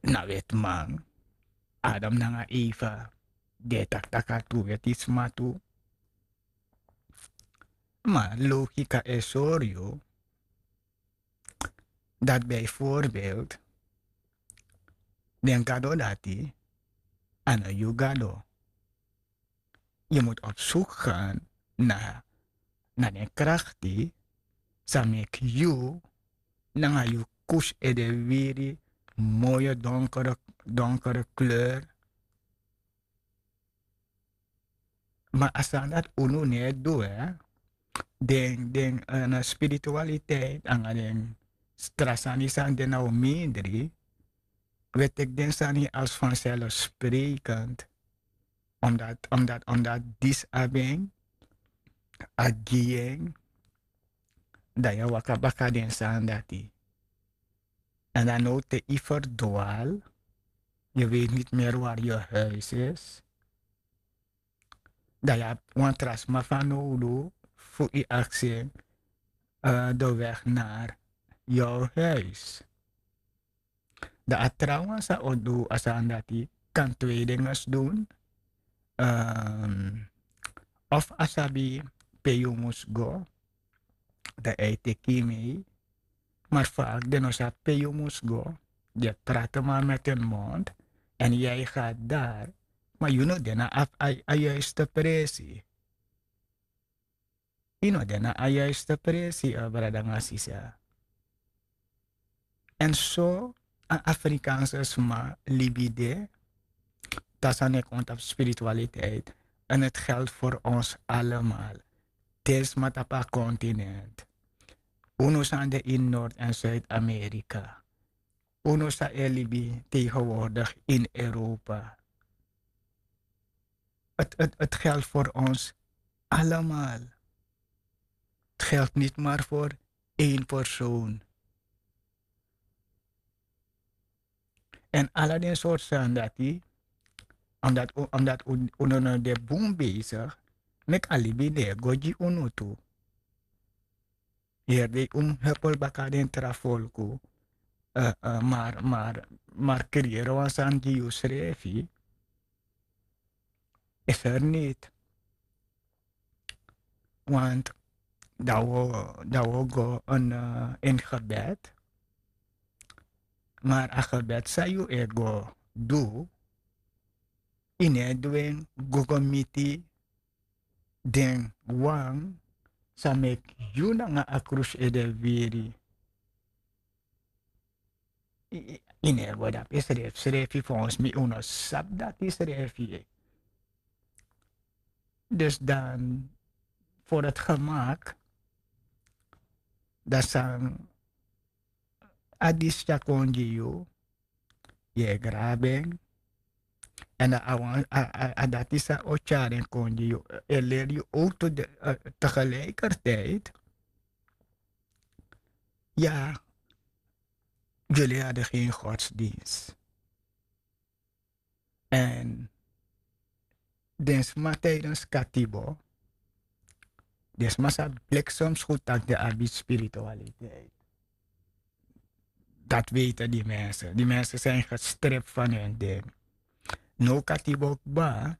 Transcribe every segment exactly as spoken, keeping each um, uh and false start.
Na wet man. Adam nanga Eva. De tak takatu wet is matu. Maar logica is sorio. Dat bijvoorbeeld. Den gado dati. En een yugado. Je moet op zoek gaan naar, naar de kracht die. Samek you. Nanga you kush e de wiri. Mooie donkere, donkere kleur. Maar als aan dat unu niet doet, hè. Den, den, uh, spiritualiteit. En den strasani san den nou mindri. Weet ik den sani als vanzelfsprekend. Omdat, omdat, omdat disabing. Agien. Dat je wakabaka den san dati. En dan ook te i verdwaal. Je weet niet meer waar je huis is. Dat je want trasma van nodig voor je actie uh, de weg naar jouw huis. Dat trouwens ook doen als aan dat je kan twee dingen doen. Um, of als je bij je moest go, dat je te mee. Maar vaak, dan als je bij je moest go, je praat maar met een mond en jij gaat daar. Maar je know dan af a juiste pressie. Je know dan a juiste pressie, brada ngasisa. En zo, een Afrikaanse sma libide, dat is aan kant op spiritualiteit. En het geldt voor ons allemaal. Des matapa continent. Uno zijn in Noord- en Zuid-Amerika. Uno zijn libi tegenwoordig in Europa. Het, het, het geldt voor ons allemaal. Het geldt niet maar voor één persoon. En alle die soort zijn dat die, omdat, omdat uno de boom bezig, met alibi de goji uno toe. Hier de um heppel baka den trafolku, uh, uh, maar, maar, maar creëren was aan die usrefi, is er niet. Want dat we, dat we go een, uh, in gebed, maar a gebed zou je ego doen, in het doen, gogomiti, den wang, samek yuna nga akrus e de viri. Ine goda pe sref srefi volgens mij uno sap dat is srefi. Dus dan voor het gemak, dat zijn adisja konjiyo, je graben, en dat is een ocharen konjiyo. En leer je ook te, uh, tegelijkertijd, ja, jullie hadden geen godsdienst. En desma tijdens katibo, desma sa bliksemsgoed dat de abi spiritualiteit. Dat weten die mensen. Die mensen zijn gestript van hun ding. No katibo ba,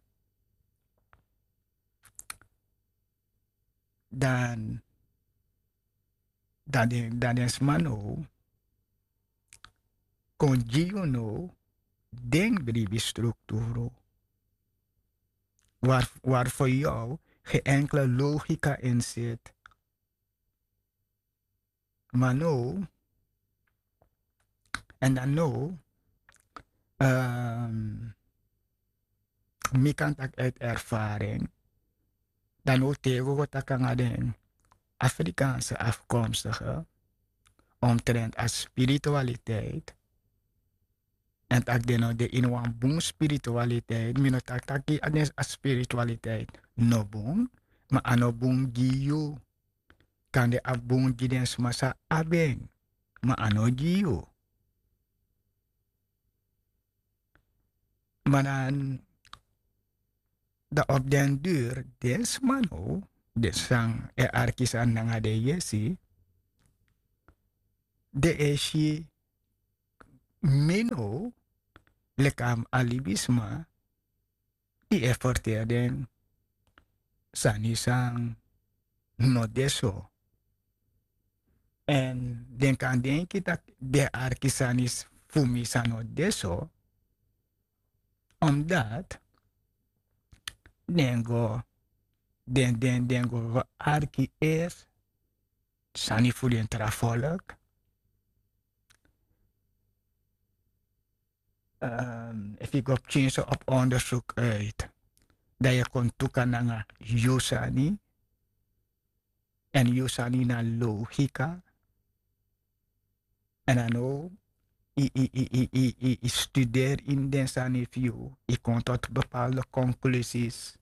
dan, dan, dan desma no, kon Gio no, denk bribi structuro. Waar, waar voor jou geen enkele logica in zit. Maar no, en dan no, um, mi kan tak uit ervaring, dan ook tegen wat ik aan de Afrikaanse afkomstige, omtrent als spiritualiteit. En tak de no de in een boom spiritualiteit, mi no tak taki ades a spiritualiteit no boom, maar ano boom giyu. Kan de a boom giden smasa abeng, maar ano giyu. Maar dan, da op den duur, des mano, des sang e arkisan nanga de yesi, de eshi mino, lekam alibisma i efforteren sanisang no deso. En den kan denki dat de arkisanis fumi sano deso, omdat den go den den den go arki er sani fu den trafolk. Um, if ik op change op onderzoek uit, dat je kon toeken naar Yusani en Yusani naar logica. En dan ook, I, I, I, I, I, I, I studeer in den sani view. Ik kom tot bepaalde conclusies.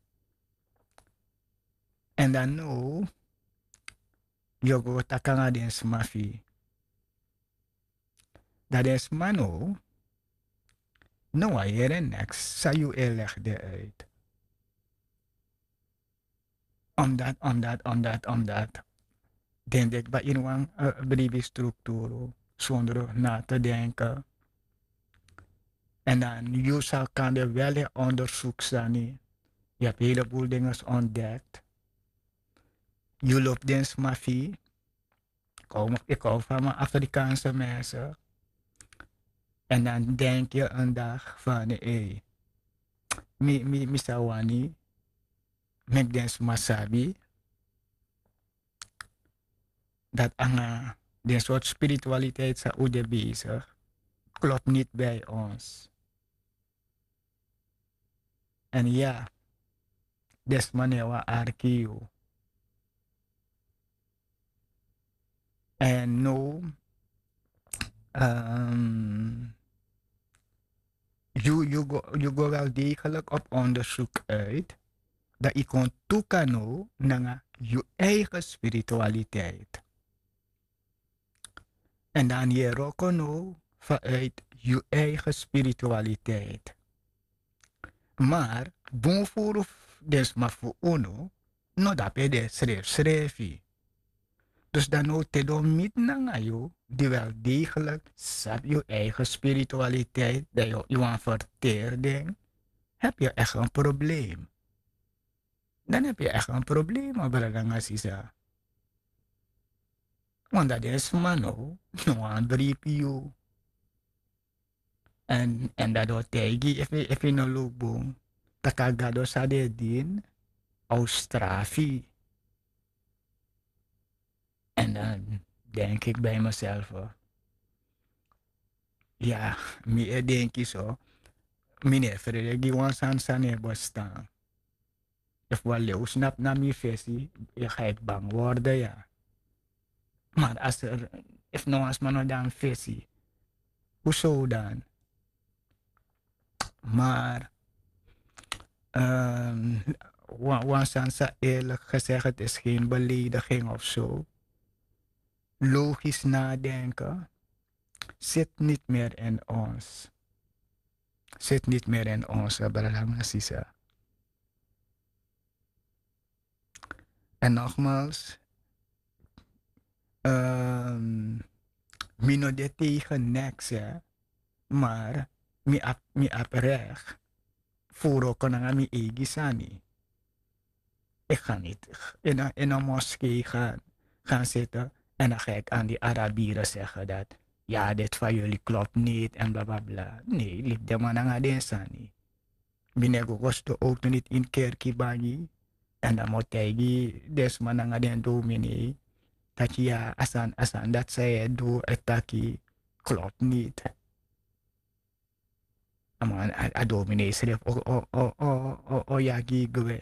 En dan nou, je go takanga den smafi. Dat is mano, no a jere next, sa je elegde uit. Omdat, omdat, omdat, omdat. Denk ik bij in een uh, brieven structuur, zonder na te denken. En dan, je zou kan er wel een onderzoek zijn. Je hebt een heleboel dingen ontdekt. Je loopt den smafie. Ik hou van mijn Afrikaanse mensen. En dan denk je een dag van, hé, hey, mi, mi, mi sawani, mek den smasabi. Dat anga, den soort spiritualiteit sa oude bezig, klopt niet bij ons. En ja, des manewa arkio. En nu, um, je, je, go, je go wel degelijk op onderzoek uit, dat je kon toekano naar je eigen spiritualiteit. En dan je rokono vanuit je eigen spiritualiteit. Maar, bonvoor des maar voor uno, no dat je de schreef schreefie. Dus dan ook te doen met nangayo, die wel degelijk sap je eigen spiritualiteit, dat je je aan verteerding, heb je echt een probleem. Dan heb je echt een probleem, maar dan is want dat is mano, no aan brief you. En, en dat doet tegi, if je, if je no lubong, takagado sa de din, Austrafi. En dan denk ik bij mezelf, oh, ja, mi denk ik zo, meneer Frederik, wan san san e bestaan. If wel leeuw snap na mi versie, je ga ik bang worden, ja. Maar als er, if no als man dan versie, hoezo dan? Maar, um, wan san sa eerlijk gezegd, het is geen belediging of zo. Logisch nadenken zit niet meer in ons. Zit niet meer in ons, Abraham Sisa. En nogmaals, um, mino de tegen niks, ja. Maar mi ap, mi ap recht. Voor kan mi egisani. Ik ga niet in een, in een moskee gaan, gaan zitten en dan ga ik aan die Arabieren zeggen dat ja, dit van jullie klopt niet en bla bla bla. Nee, liep de man aan de sani. Binego kosto ook niet in kerkie bangi. En dan moet hij des man aan de dominee. Dat ja, asan, asan, dat zij do etaki klopt niet. Maar a dominee schreef o o o o o o ja gigwe.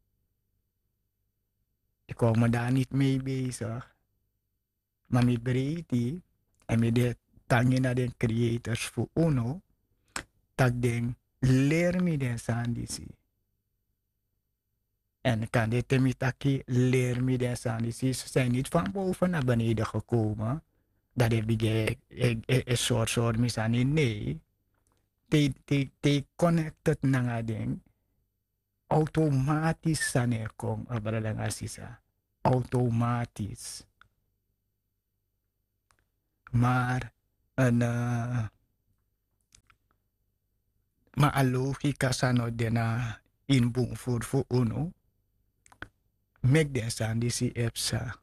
Ik kom me daar niet mee bezig. Maar met breedte en met de tangen naar de creators voor uno, dat ding leer me den sandisi. En kan dit temitaki leer me den sandisi. Ze zijn niet van boven naar beneden gekomen. Dat heb ik een soort soort misani. Nee. Te, te, te connected naar ding. Automatisch sane kom. Abralang asisa. Automatisch. Maar een, uh, Ma a logika sano dena in boom voor voor uno. Mek den san disi epsa.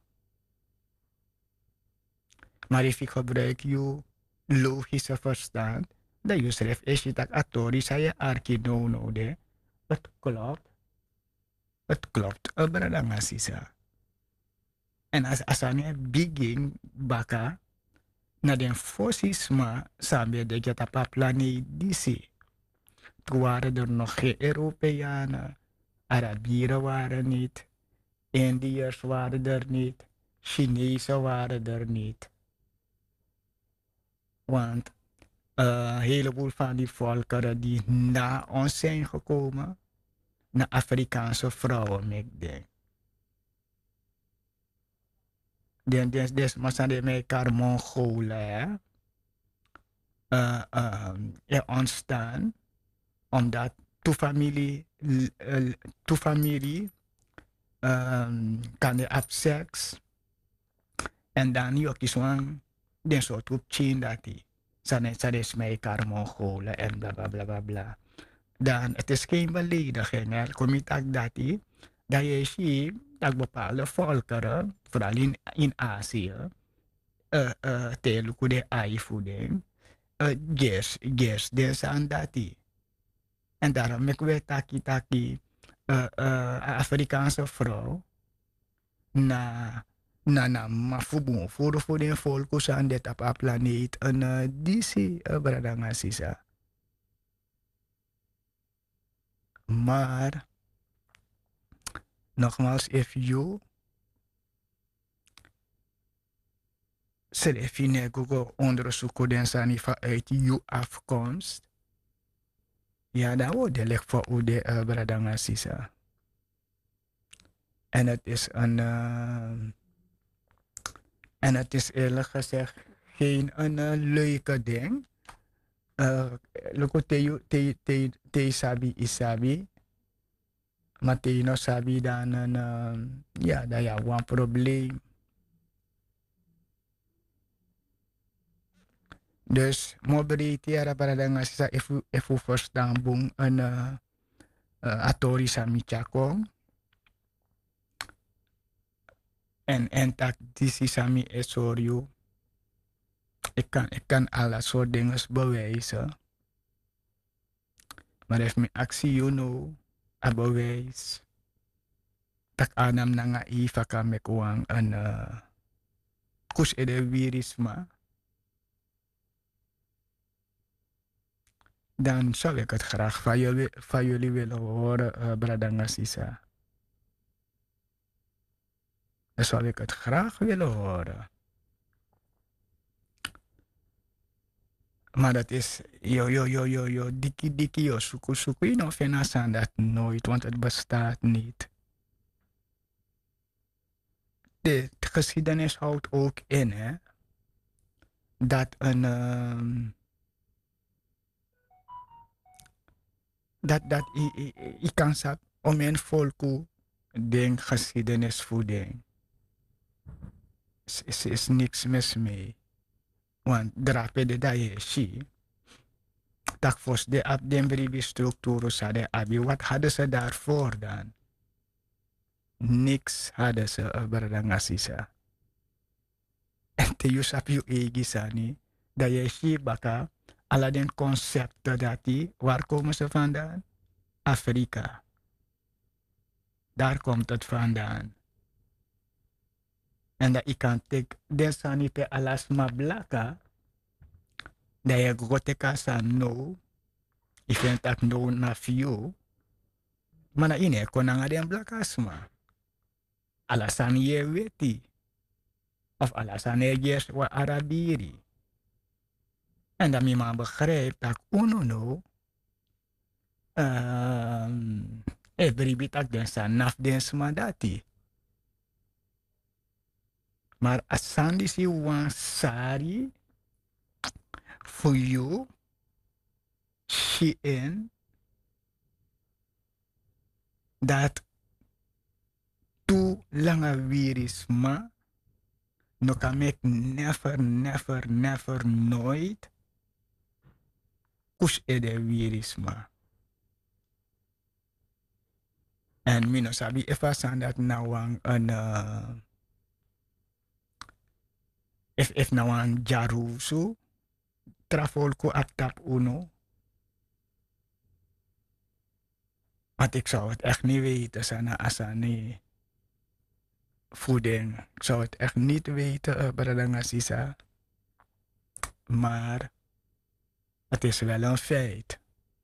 Maar if ik gebruik je logische verstand, dan je schrijft is je dat atori sa je arki no no de. Het klopt. Het klopt. Abra ngasisa. En als asane begin baka na den fosisma sambe de geta pa plani disi. Toen waren er nog geen Europeanen, Arabieren waren niet, Indiërs waren er niet, Chinezen waren er niet. Want een uh, heleboel van die volkeren die na ons zijn gekomen, naar Afrikaanse vrouwen, ik denk. Den des des masande me kar Mongolen, uh, uh, er ontstaan omdat tu familie, uh, tu familie um, kan de ab seks en dan je ook zo'n den soort op chain dat die zijn zijn mij kar Mongolen en bla bla bla bla bla. Dan het is geen belediging, hè. Kom je tak dat die dat je ziet dat bepaalde volkeren, vooral in, in Azië, uh, uh, telkens de ai-voeding, uh, ges, ges, des aan dat die. En daarom ik weet taki taki uh, uh, Afrikaanse vrouw na na na ma fubu voor voor de volkers aan dit op planeet en uh, die zie uh, bradanga sisa. Maar nogmaals, if you schrijf je Google onderzoeken den sani vanuit je afkomst, ja, dan wordt het licht voor u de uh, bradanga sisa. En het is een uh, en het is eerlijk gezegd geen een uh, leuke ding. Uh, Loko te te te te sabi isabi. Maar te no sabi dan een uh, ja, dat ja een probleem. Dus mobility ara para dengan sisa if if verstaan bung een uh, uh, atori sami chakong. En en tak disi sami esorio. Ik kan, ik kan alle soort dingen bewijzen. Maar if me actie you know, a bewijs. Tak anam na nga ifa ka me kuwang an uh, kus ede virisma. Dan zou ik het graag van jullie, van jullie willen horen, uh, Bradanga Sisa. Dan zou ik het graag willen horen. Maar dat is, yo, yo, yo, yo, yo, dikkie, dikkie, yo, suku, suku, je nou vindt aan dat nooit, want het bestaat niet. De geschiedenis houdt ook in, hè, dat een, um, dat, dat, ik kan zeggen, om een volk, denk geschiedenisvoeding. Is, is, is niks mis mee. Want drapede da je zie, dat voor de ab den bribi structuur hadden abi, wat hadden ze daarvoor dan? Niks hadden ze overdangasisa. En te jus op je eigen sani, dat je zie baka, alle den concepten dat die, waar komen ze vandaan? Afrika. Daar komt het vandaan. En dat ik kan tek den sani pe alas ma blaka, dat je grote kasa no, ik vind dat no na fio, maar na ine konanga den blakasma. Alasan ye weti, of alasan ye jes wa Arabiri. En dat mijn begrijpt dat uno no, um, e bribi tak den san naf den smadati. Maar asandi si wan sari, voor jou, Shien, dat tu langa wirisma, no kan mek never, never, never, nooit, kus ede virisma. En mino sabi efa sandat nawang een uh, if if nawang jarusu trafolku atap uno. Want ik zou het echt niet weten, sana asani voeding. Ik zou het echt niet weten, uh, Bradangazisa. Maar het is wel een feit.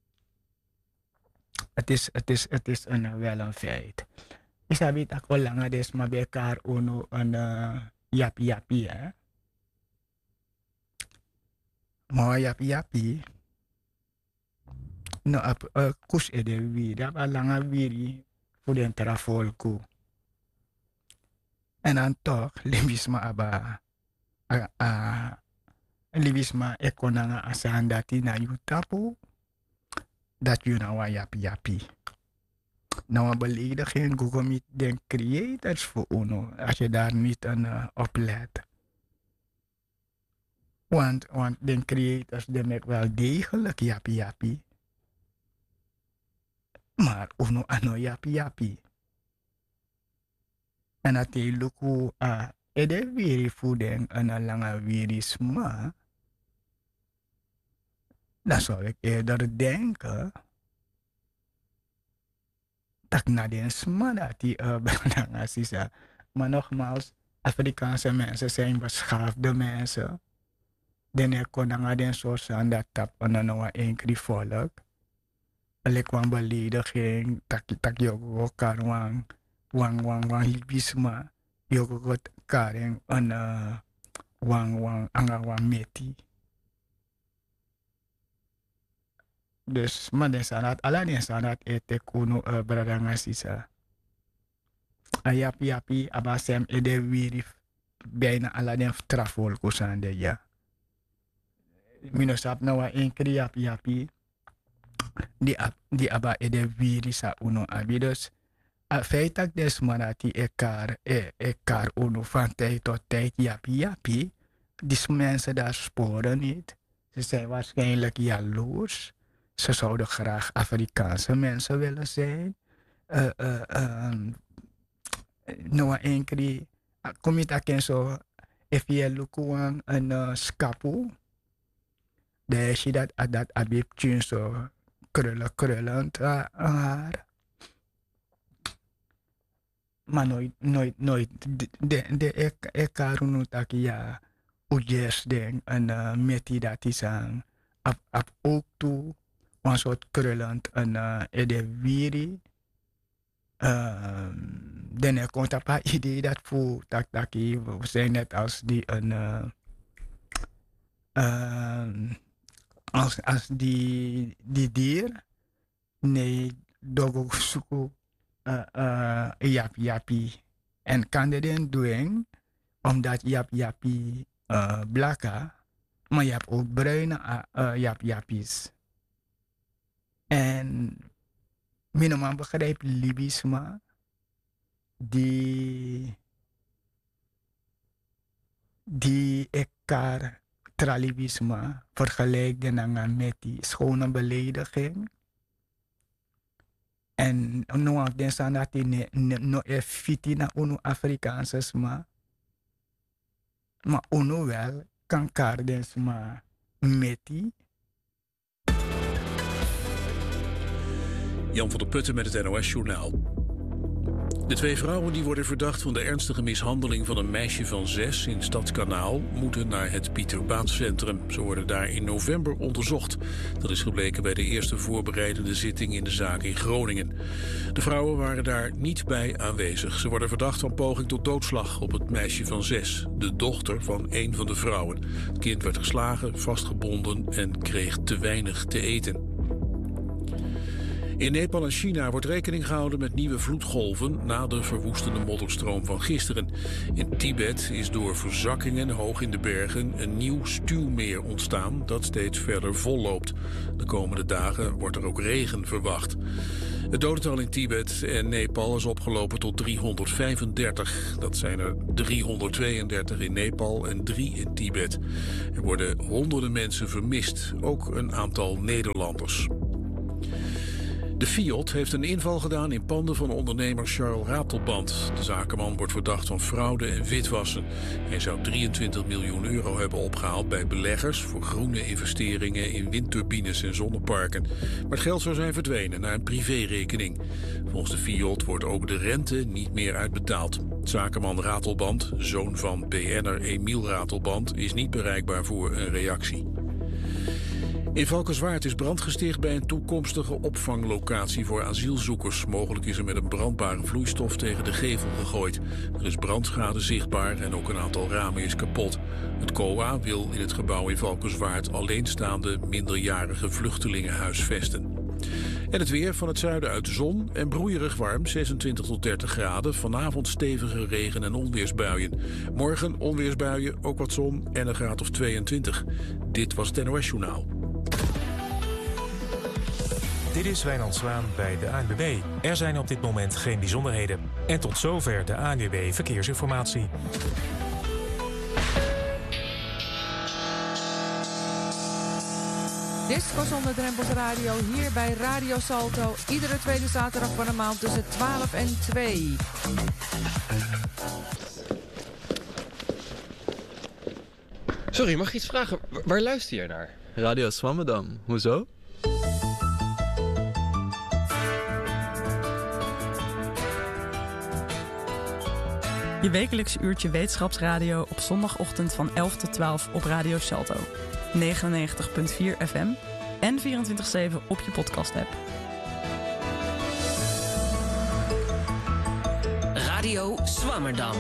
Het is, het is, het is een, wel een feit. Ik heb het ook al langer des maar bij elkaar uno een uh, yapi yapi, hè. Maar yapi yapi, no ap uh, kus ede wiri, ap alanga wiri voor de trafolku. En dan toch, libisma aba, a, a, libisma ekonanga asandati na yutapu, dat je nou wa yapi yapi. Nou een belediging, Google Meet den creators voor uno, als je daar niet aan uh, op let. Want, want den creators, den mek wel degelijk yapi yapi. Maar uno ano yapi yapi. En natuurlijk hoe uh, ede wiri voeding en een lange wiri sma. Dan zou ik eerder denken dat na den sma dat die uh, benangasiza. Maar nogmaals, Afrikaanse mensen zijn beschaafde mensen. Den er kon dan den soort aan dat tap en dan nog een keer volk. Alle kwam belediging, tak tak yo kan wang wang wang wang libisma, yo ko karen en uh, wang wang anga wang meti. Dus maar den sanat, ala den sanat ete kuno uh, Bradangazisa. Ayapi yapi abasem ede wiri bijna ala den trafol kusande ja. Minosap na wa een keer yapi yapi. Die, die aba ede wiri sa uno abi. Dus a feit dat des manati ekar e, ekar uno van tijd tot tijd yapi yapi. Die mensen daar sporen niet. Ze zijn waarschijnlijk jaloers. Ze zouden graag Afrikaanse mensen willen zijn. Uh, uh, uh, nou een keer kom je dat zo if je lukuang een uh, skapu. Dan zie je dat dat abib tjun zo krullen krullend haar. Maar nooit, nooit, nooit. De, de, de ek, ekarunu taki ja ujes den en uh, meti dat is aan. Ap, ap ook toe. Een soort krullend en uh, ede wiri. Uh, dan er komt een paar idee dat voor tak taki. We zijn net als die een uh, uh, als, als die, die dier. Nee, dogo suku uh, uh, yapi yapi. En kan je den doen omdat yapi yapi uh, blaka, maar je hebt ook bruine uh, uh, yapi yapis. En minimaal begrijp libisma die die elkaar tralibisma vergelijken met die schone belediging. En no den sanati ne no e fiti na unu Afrikaanse sma. Maar unu wel kan karden sma meti. Jan van der Putten met het N O S-journaal. De twee vrouwen die worden verdacht van de ernstige mishandeling van een meisje van zes in Stadskanaal moeten naar het Pieter Baan Centrum. Ze worden daar in november onderzocht. Dat is gebleken bij de eerste voorbereidende zitting in de zaak in Groningen. De vrouwen waren daar niet bij aanwezig. Ze worden verdacht van poging tot doodslag op het meisje van zes, de dochter van een van de vrouwen. Het kind werd geslagen, vastgebonden en kreeg te weinig te eten. In Nepal en China wordt rekening gehouden met nieuwe vloedgolven na de verwoestende modderstroom van gisteren. In Tibet is door verzakkingen hoog in de bergen een nieuw stuwmeer ontstaan dat steeds verder volloopt. De komende dagen wordt er ook regen verwacht. Het dodental in Tibet en Nepal is opgelopen tot driehonderdvijfendertig. Dat zijn er driehonderdtweeëndertig in Nepal en drie in Tibet. Er worden honderden mensen vermist, ook een aantal Nederlanders. De Fiat heeft een inval gedaan in panden van ondernemer Charles Ratelband. De zakenman wordt verdacht van fraude en witwassen. Hij zou drieëntwintig miljoen euro hebben opgehaald bij beleggers voor groene investeringen in windturbines en zonneparken. Maar het geld zou zijn verdwenen naar een privérekening. Volgens de Fiat wordt ook de rente niet meer uitbetaald. Zakenman Ratelband, zoon van B N'er Emiel Ratelband, is niet bereikbaar voor een reactie. In Valkenswaard is brand gesticht bij een toekomstige opvanglocatie voor asielzoekers. Mogelijk is er met een brandbare vloeistof tegen de gevel gegooid. Er is brandschade zichtbaar en ook een aantal ramen is kapot. Het C O A wil in het gebouw in Valkenswaard alleenstaande minderjarige vluchtelingen huisvesten. En het weer: van het zuiden uit zon en broeierig warm, zesentwintig tot dertig graden. Vanavond stevige regen- en onweersbuien. Morgen onweersbuien, ook wat zon en een graad of tweeëntwintig. Dit was het N O S Journaal. Dit is Wijnand Zwaan bij de A N W B. Er zijn op dit moment geen bijzonderheden. En tot zover de A N W B Verkeersinformatie. Disco zonder drempels radio hier bij Radio Salto. Iedere tweede zaterdag van de maand tussen twaalf en twee. Sorry, mag ik iets vragen? Waar, waar luister je naar? Radio Swammerdam. Hoezo? Je wekelijkse uurtje wetenschapsradio op zondagochtend van elf tot twaalf op Radio Salto. negenennegentig komma vier F M en vierentwintig zeven op je podcast-app. Radio Swammerdam.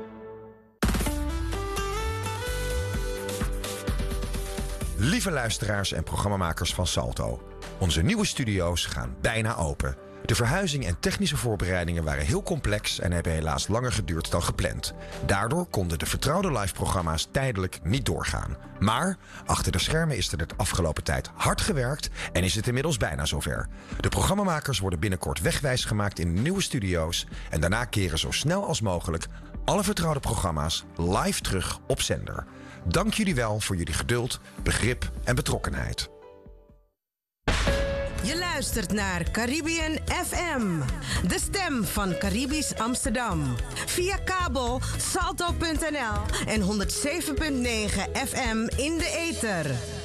Lieve luisteraars en programmamakers van Salto. Onze nieuwe studio's gaan bijna open. De verhuizing en technische voorbereidingen waren heel complex en hebben helaas langer geduurd dan gepland. Daardoor konden de vertrouwde live-programma's tijdelijk niet doorgaan. Maar achter de schermen is er de afgelopen tijd hard gewerkt en is het inmiddels bijna zover. De programmamakers worden binnenkort wegwijs gemaakt in de nieuwe studio's en daarna keren zo snel als mogelijk alle vertrouwde programma's live terug op zender. Dank jullie wel voor jullie geduld, begrip en betrokkenheid. Je luistert naar Caribbean F M, de stem van Caribisch Amsterdam. Via kabel salto punt n l en honderdzeven komma negen F M in de ether.